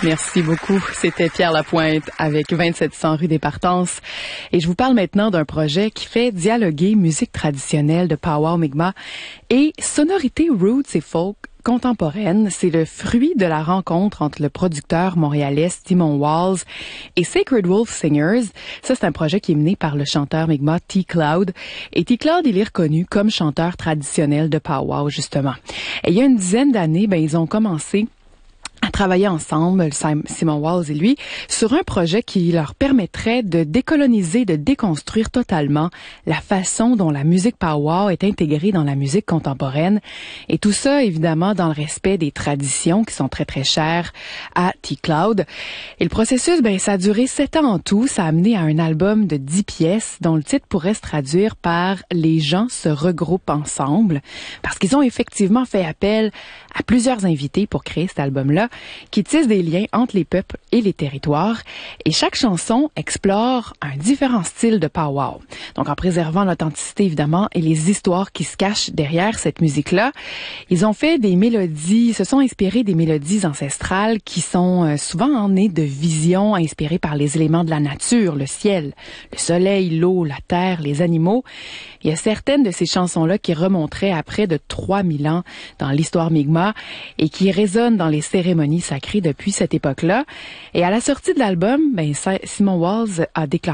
Merci beaucoup. C'était Pierre Lapointe avec 2700 rue des Partences. Et je vous parle maintenant d'un projet qui fait dialoguer musique traditionnelle de Powwow Mi'kmaq et sonorité roots et folk contemporaine. C'est le fruit de la rencontre entre le producteur montréalais Simon Walls et Sacred Wolf Singers. Ça, c'est un projet qui est mené par le chanteur Mi'kmaq T-Cloud. Et T-Cloud, il est reconnu comme chanteur traditionnel de Powwow, justement. Et il y a une dizaine d'années, ils ont commencé à travailler ensemble, Simon Walls et lui, sur un projet qui leur permettrait de décoloniser, de déconstruire totalement la façon dont la musique powwow est intégrée dans la musique contemporaine. Et tout ça, évidemment, dans le respect des traditions qui sont très, très chères à T-Cloud. Et le processus, ça a duré 7 ans en tout. Ça a amené à un album de 10 pièces dont le titre pourrait se traduire par « Les gens se regroupent ensemble ». Parce qu'ils ont effectivement fait appel à plusieurs invités pour créer cet album-là, qui tisse des liens entre les peuples et les territoires. Et chaque chanson explore un différent style de powwow. Donc, en préservant l'authenticité, évidemment, et les histoires qui se cachent derrière cette musique-là. Ils ont fait des mélodies, se sont inspirés des mélodies ancestrales qui sont souvent nées de visions inspirées par les éléments de la nature, le ciel, le soleil, l'eau, la terre, les animaux. Il y a certaines de ces chansons-là qui remonteraient à près de 3000 ans dans l'histoire Mi'kmaq et qui résonnent dans les cérémonies sacrées depuis cette époque-là. Et à la sortie de l'album, Simon Walls a déclaré